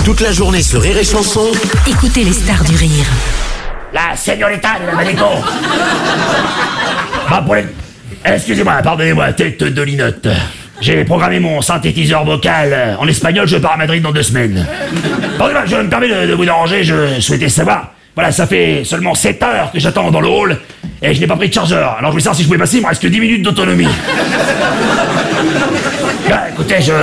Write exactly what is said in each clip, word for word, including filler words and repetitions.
Toute la journée sur Rire et Chanson. Écoutez les stars du rire. La señorita de la Manico. Bah pour les... Excusez-moi, pardonnez-moi, tête de linotte. J'ai programmé mon synthétiseur vocal en espagnol, je pars à Madrid dans deux semaines. Pardonnez-moi, je me permets de, de vous déranger, je souhaitais savoir... Voilà, ça fait seulement sept heures que j'attends dans le hall et je n'ai pas pris de chargeur. Alors je voulais savoir si je pouvais passer, il me reste que dix minutes d'autonomie. Bah, écoutez, je...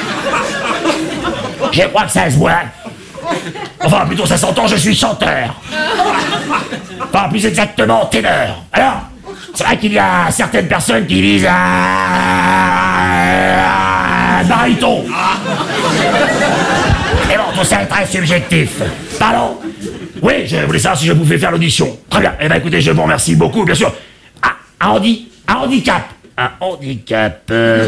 Je crois que ça se voit. Enfin, plutôt ça s'entend, je suis chanteur. Enfin, plus exactement, ténor. Alors, c'est vrai qu'il y a certaines personnes qui disent... un baryton. Mais bon, tout ça est très subjectif. Pardon? Oui, je voulais savoir si je pouvais faire l'audition. Très bien. Eh ben, écoutez, je vous remercie beaucoup, bien sûr. Ah, un handi... Un handicap. Un handicap... Euh...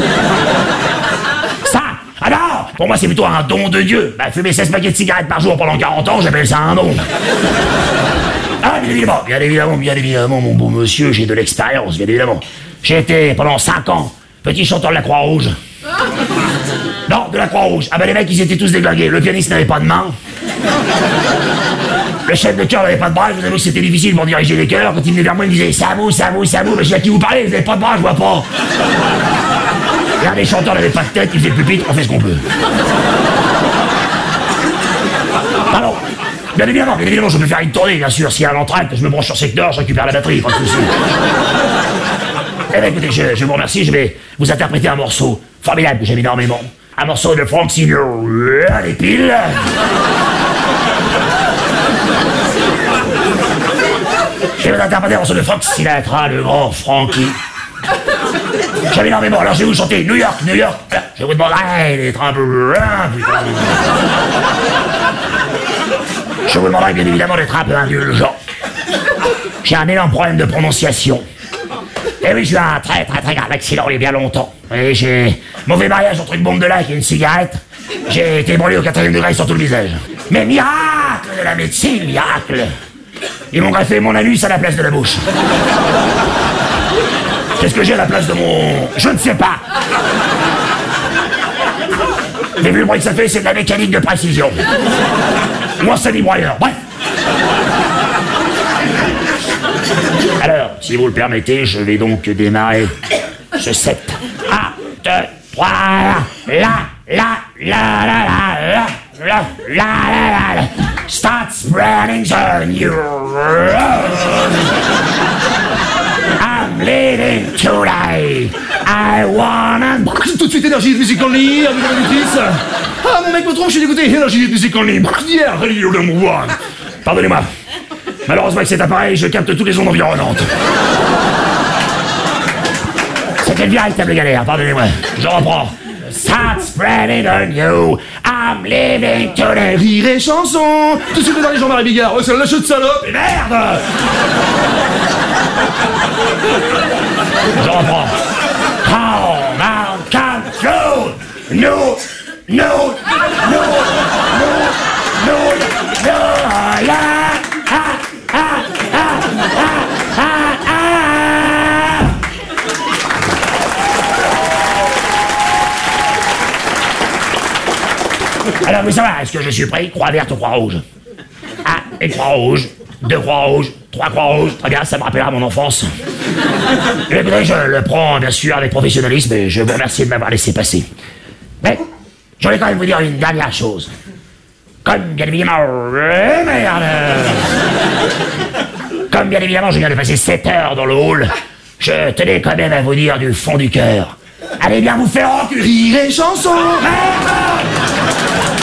Ça. Ah non! Pour moi, c'est plutôt un don de Dieu. Bah, fumer seize paquets de cigarettes par jour pendant quarante ans, j'appelle ça un don. Ah, bien évidemment, bien évidemment, bien évidemment, mon beau monsieur, j'ai de l'expérience, bien évidemment. J'ai été, pendant cinq ans, petit chanteur de la Croix-Rouge. Non, de la Croix-Rouge. Ah bah, les mecs, ils étaient tous déglingués. Le pianiste n'avait pas de main. Le chef de chœur n'avait pas de bras, je vous avoue que c'était difficile pour diriger les chœurs. Quand il venait vers moi, il me disait « Ça vous, ça vous, ça vous », mais je dis « À qui vous parlez? Vous n'avez pas de bras, je vois pas ». L'un des chanteurs n'avait pas de tête, il faisait le pupitre, on fait ce qu'on peut. Pardon. Bien évidemment, bien évidemment, je peux faire une tournée, bien sûr. S'il y a un entracte, je me branche sur secteur, je récupère la batterie, pas de soucis. Eh bien, écoutez, je, je vous remercie, je vais vous interpréter un morceau formidable que j'aime énormément. Un morceau de Frank Sinatra, les piles. Je vais vous interpréter un morceau de Frank Sinatra, le grand Frankie. J'aime énormément, alors je vais vous chanter New York, New York. Je vous demanderai d'être un peu... Je vous demanderai bien évidemment d'être un peu indulgent. J'ai un énorme problème de prononciation. Et oui, j'ai eu un très très très grave accident il y a bien longtemps. Et j'ai... Mauvais mariage entre une bombe de lac et une cigarette. J'ai été brûlé au quatrième degré sur tout le visage. Mais miracle de la médecine, miracle. Ils m'ont greffé mon anus à la place de la bouche. Qu'est-ce que j'ai à la place de mon... Je ne sais pas. J'ai vu le bruit que ça fait, c'est de la mécanique de précision. Moi, c'est broyeur. Bref. Alors, si vous le permettez, je vais donc démarrer ce set. Un, deux, trois, la, la, la, la, la, la, la, la, la, la. Start spreading the news. I'm leaving today. I wanna... Tout de suite, énergie musique en ligne, avec la notice. Ah, mon mec me trompe, je suis dégoûté. Énergie musique en ligne. Yeah, radio number one. Pardonnez-moi. Malheureusement, avec cet appareil, je capte toutes les ondes environnantes. C'était une véritable galère, pardonnez-moi. Je reprends. Start spreading the news. I'm leaving today. Rire et Chanson. Tout de suite, dans les Jean-Marie Bigard. Oh, c'est la lâche de salope. Et merde. Je reprends. Come on, come through. No, no, no, no, no, no, yeah. Ah, ah, ah, ah, ah, ah. Alors, vous savez, est-ce que je suis prêt? Croix verte ou croix rouge? Ah, une croix rouge, deux croix rouges, trois croix rouges. Très bien, ça me rappellera mon enfance. Et écoutez, je le prends, bien sûr, avec professionnalisme et je vous remercie de m'avoir laissé passer. Mais, je voulais quand même vous dire une dernière chose. Comme bien évidemment... Euh, merde. Comme bien évidemment, je viens de passer sept heures dans le hall, je tenais quand même à vous dire du fond du cœur. Allez bien vous faire enculer. Rire et Chanson. Merde.